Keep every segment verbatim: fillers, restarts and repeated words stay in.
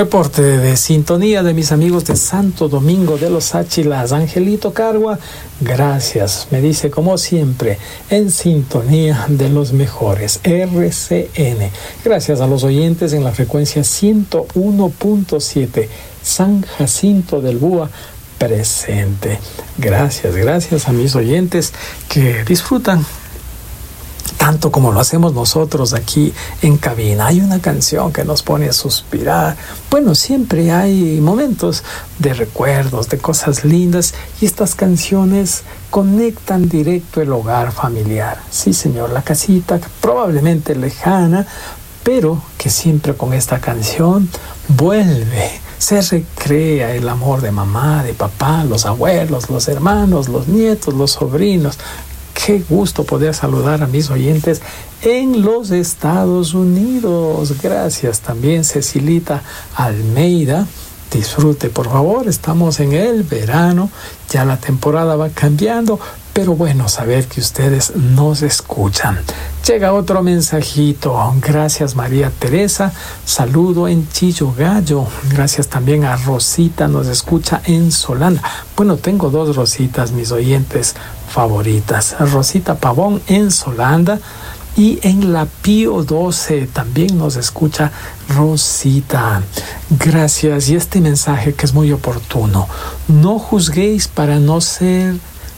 Reporte de sintonía de mis amigos de Santo Domingo de los Áchilas. Angelito Cargua, gracias. Me dice, como siempre, en sintonía de los mejores. R C N. Gracias a los oyentes en la frecuencia ciento uno punto siete. San Jacinto del Búa, presente. Gracias, gracias a mis oyentes que disfrutan tanto como lo hacemos nosotros aquí en cabina. Hay una canción que nos pone a suspirar. Bueno, siempre hay momentos de recuerdos, de cosas lindas, y estas canciones conectan directo el hogar familiar. Sí, señor, la casita probablemente lejana, pero que siempre con esta canción vuelve, se recrea el amor de mamá, de papá, los abuelos, los hermanos, los nietos, los sobrinos. Qué gusto poder saludar a mis oyentes en los Estados Unidos. Gracias también, Cecilita Almeida. Disfrute, por favor. Estamos en el verano. Ya la temporada va cambiando, pero bueno saber que ustedes nos escuchan. Llega otro mensajito. Gracias, María Teresa. Saludo en Chillo Gallo. Gracias también a Rosita. Nos escucha en Solanda. Bueno, tengo dos Rositas, mis oyentes favoritas. Rosita Pavón en Solanda, y en la Pío doce también nos escucha Rosita. Gracias. Y este mensaje que es muy oportuno: no juzguéis para no ser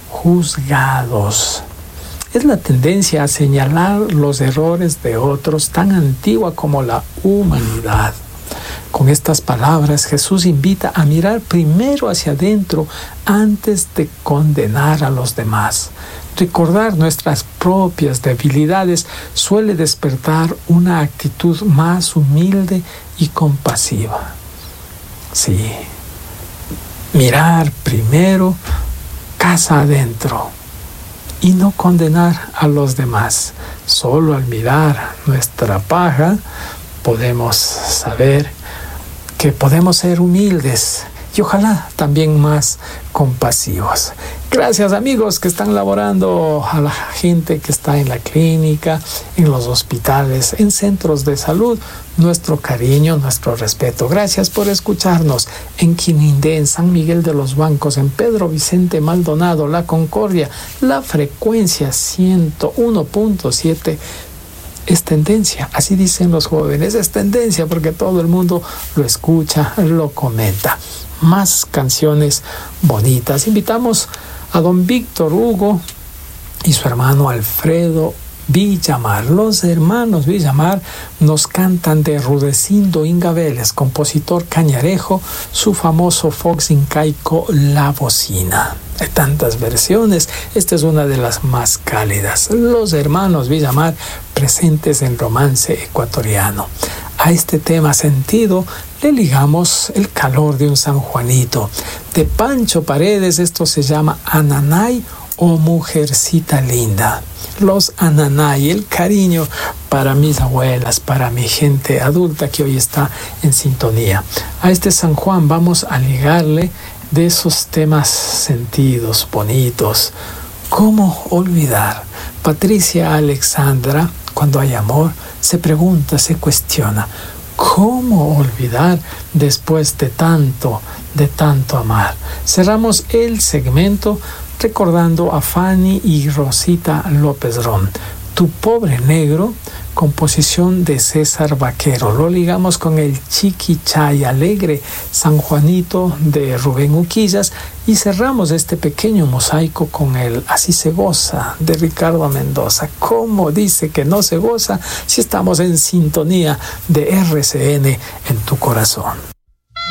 juzgados. Es la tendencia a señalar los errores de otros, tan antigua como la humanidad. Con estas palabras, Jesús invita a mirar primero hacia adentro antes de condenar a los demás. Recordar nuestras propias debilidades suele despertar una actitud más humilde y compasiva. Sí, mirar primero casa adentro y no condenar a los demás. Solo al mirar nuestra paja podemos saber que podemos ser humildes y ojalá también más compasivos. Gracias, amigos que están laborando, a la gente que está en la clínica, en los hospitales, en centros de salud. Nuestro cariño, nuestro respeto. Gracias por escucharnos en Quinindé, en San Miguel de los Bancos, en Pedro Vicente Maldonado, La Concordia. La frecuencia ciento uno punto siete es tendencia, así dicen los jóvenes, es tendencia porque todo el mundo lo escucha, lo comenta. Más canciones bonitas. Invitamos a don Víctor Hugo y su hermano Alfredo Villamar. Los hermanos Villamar nos cantan de Rudecindo Inga Vélez, compositor cañarejo, su famoso Fox incaico La Bocina. Hay tantas versiones, esta es una de las más cálidas. Los hermanos Villamar, presentes en Romance Ecuatoriano. A este tema sentido le ligamos El calor de un San Juanito. De Pancho Paredes, esto se llama Ananay o Mujercita Linda. Los Ananay, el cariño para mis abuelas, para mi gente adulta que hoy está en sintonía. A este San Juan vamos a ligarle de esos temas sentidos, bonitos. ¿Cómo olvidar? Patricia Alexandra, cuando hay amor, se pregunta, se cuestiona, ¿cómo olvidar después de tanto, de tanto amar? Cerramos el segmento recordando a Fanny y Rosita López Ron. Tu pobre negro, composición de César Vaquero. Lo ligamos con el Chiquichay alegre San Juanito de Rubén Uquillas y cerramos este pequeño mosaico con el Así se goza de Ricardo Mendoza. ¿Cómo dice que no se goza si estamos en sintonía de R C N en tu corazón?